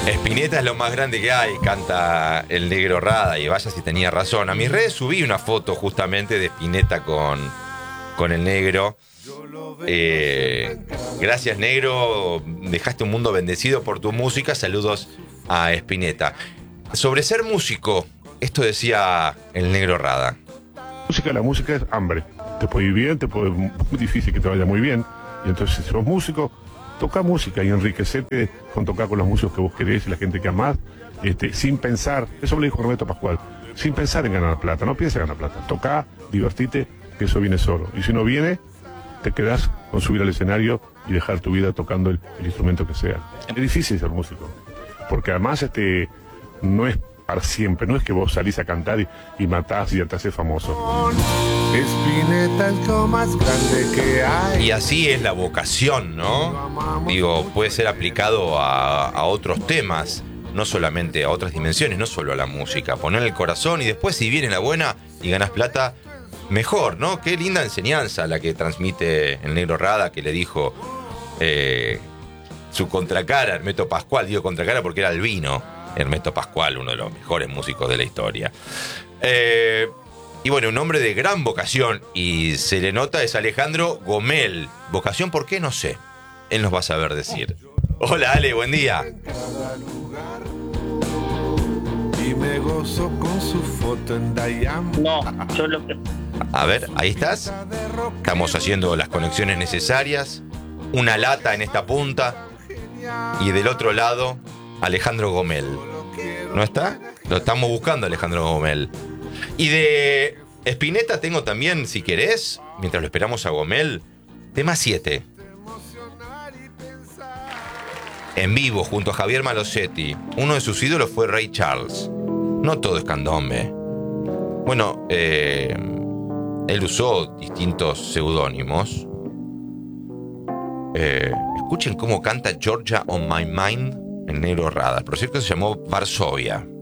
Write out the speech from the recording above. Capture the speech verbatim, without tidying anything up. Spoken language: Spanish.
Spinetta es lo más grande que hay, canta el Negro Rada, y vaya si tenía razón. A mis redes subí una foto justamente de Spinetta con, con el Negro. Eh, gracias, Negro, dejaste un mundo bendecido por tu música. Saludos a Spinetta. Sobre ser músico, esto decía el Negro Rada. Música, la música es hambre. Te puede ir bien, te puede, muy difícil que te vaya muy bien. Y entonces, si sos músico, toca música y enriquecete con tocar con los músicos que vos querés y la gente que amás, este, sin pensar, eso me lo dijo Roberto Pascual, sin pensar en ganar plata, no pienses en ganar plata, tocá, divertite, que eso viene solo. Y si no viene, te quedás con subir al escenario y dejar tu vida tocando el, el instrumento que sea. Es difícil ser músico, porque además este, no es para siempre, no es que vos salís a cantar y, y matás y ya te haces famoso. Spinetta es lo más grande que hay. Y así es la vocación, ¿no? Digo, puede ser aplicado a, a otros temas, no solamente a otras dimensiones, no solo a la música. Poner el corazón y después, si viene la buena y ganas plata, mejor, ¿no? Qué linda enseñanza la que transmite el Negro Rada, que le dijo eh, su contracara, Hermeto Pascual. Digo contracara porque era albino, Hermeto Pascual, uno de los mejores músicos de la historia. Eh... Y bueno, un hombre de gran vocación, y se le nota, es Alejandro Gomel. ¿Vocación por qué? No sé. Él nos va a saber decir. Hola, Ale, buen día. Y me gozo con su foto en Dayam. No, yo lo que... A ver, ahí estás. Estamos haciendo las conexiones necesarias. Una lata en esta punta. Y del otro lado, Alejandro Gomel. ¿No está? Lo estamos buscando, Alejandro Gomel. Y de Spinetta tengo también, si querés, mientras lo esperamos a Gomel, tema siete. En vivo, junto a Javier Malosetti. Uno de sus ídolos fue Ray Charles. No todo es candombe. Bueno, eh, él usó distintos seudónimos. Eh, escuchen cómo canta Georgia on My Mind, el Negro Rada. El proyecto se llamó Varsovia.